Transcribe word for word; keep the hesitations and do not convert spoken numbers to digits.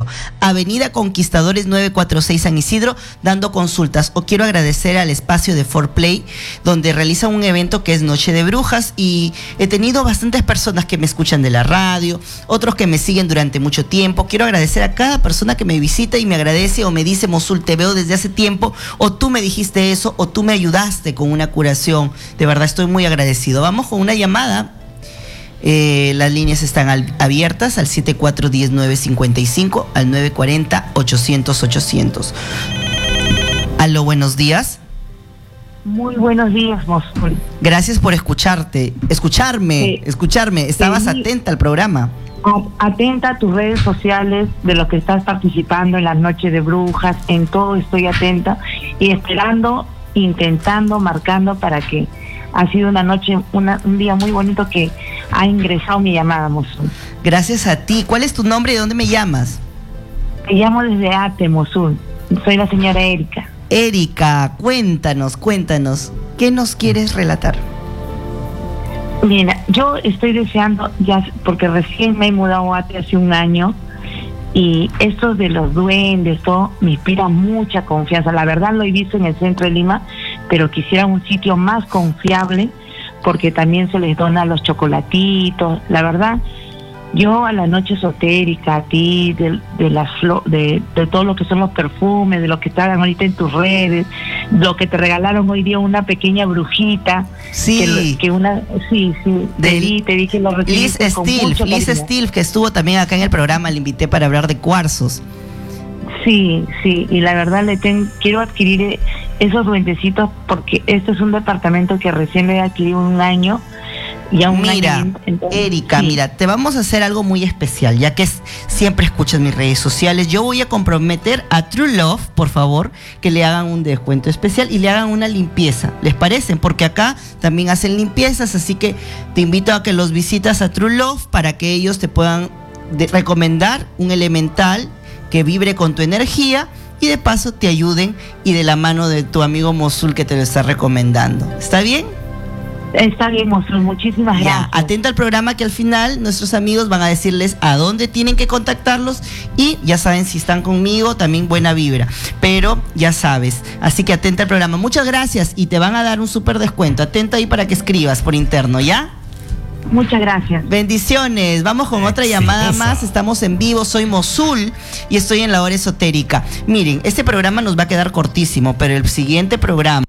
Avenida Conquistadores novecientos cuarenta y seis San Isidro, dando consultas. O quiero agradecer al espacio de cuatro Play, donde realizan un evento que es Noche de Brujas, y he tenido bastantes personas que me escuchan de la radio, otros que me siguen durante mucho tiempo. Quiero agradecer a cada persona que me visita y me agradece o me dice: Mosul, te veo desde hace tiempo, o tú me dijiste eso, o tú me ayudaste con una curación. De verdad estoy muy agradecido. Vamos con una llamada. Eh, las líneas están al, abiertas al siete cuatro uno cero nueve cinco cinco, al nueve cuatro cero ochocientos ochocientos. Aló, buenos días. Muy buenos días, Mosul. Gracias por escucharte, escucharme, sí. escucharme. Estabas sí. atenta al programa. Atenta a tus redes sociales, de lo que estás participando en la Noche de Brujas, en todo estoy atenta y esperando, intentando, marcando para que ha sido una noche, una, un día muy bonito que ha ingresado mi llamada, Mosul. Gracias a ti. ¿Cuál es tu nombre y de dónde me llamas? Te llamo desde Ate, Mosul. Soy la señora Erika. Erika, cuéntanos, cuéntanos, ¿qué nos quieres relatar? Mira, yo estoy deseando, ya porque recién me he mudado a Ate hace un año, y esto de los duendes, todo, me inspira mucha confianza. La verdad lo he visto en el centro de Lima, pero quisiera un sitio más confiable, porque también se les dona los chocolatitos. La verdad, yo a la noche esotérica, a ti, de, de, las flo- de, de todo lo que son los perfumes, de lo que estaban ahorita en tus redes, lo que te regalaron hoy día, una pequeña brujita. Sí. Que, que una, sí, sí, te de di, te di que lo recibiste Liz con Stilf, mucho Liz cariño. Stilf, que estuvo también acá en el programa, le invité para hablar de cuarzos. Sí, sí, y la verdad le ten, quiero adquirir esos duendecitos, porque este es un departamento que recién le he adquirido un año. Ya un mira, año, entonces, Erika, sí. mira, te vamos a hacer algo muy especial, ya que es, siempre escuchas mis redes sociales. Yo voy a comprometer a True Love, por favor, que le hagan un descuento especial y le hagan una limpieza. ¿Les parece? Porque acá también hacen limpiezas, así que te invito a que los visitas a True Love para que ellos te puedan de- recomendar un elemental que vibre con tu energía y de paso te ayuden, y de la mano de tu amigo Mosul que te lo está recomendando. ¿Está bien? Está bien, Mosul, muchísimas Ya, gracias. atenta al programa, que al final nuestros amigos van a decirles a dónde tienen que contactarlos, y ya saben, si están conmigo, también buena vibra, pero ya sabes, así que atenta al programa. Muchas gracias, y te van a dar un súper descuento. Atenta ahí para que escribas por interno, ¿ya? Muchas gracias. Bendiciones. Vamos con otra llamada más. Estamos en vivo. Soy Mosul y estoy en la hora esotérica. Miren, este programa nos va a quedar cortísimo, pero el siguiente programa